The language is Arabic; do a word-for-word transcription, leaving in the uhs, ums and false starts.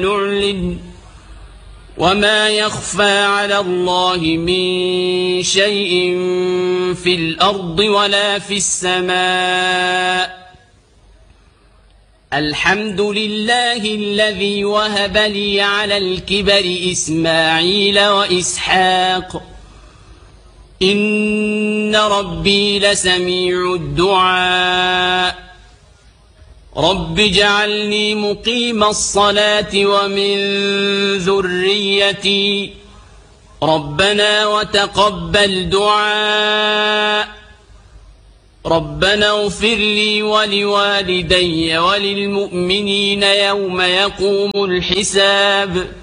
نعلن وما يخفى على الله من شيء في الأرض ولا في السماء. الحمد لله الذي وهب لي على الكبر إسماعيل وإسحاق إن ربي لسميع الدعاء. رب اجعلني مقيم الصلاة ومن ذريتي ربنا وتقبل دعاء. ربنا اغفر لي ولوالدي وللمؤمنين يوم يقوم الحساب.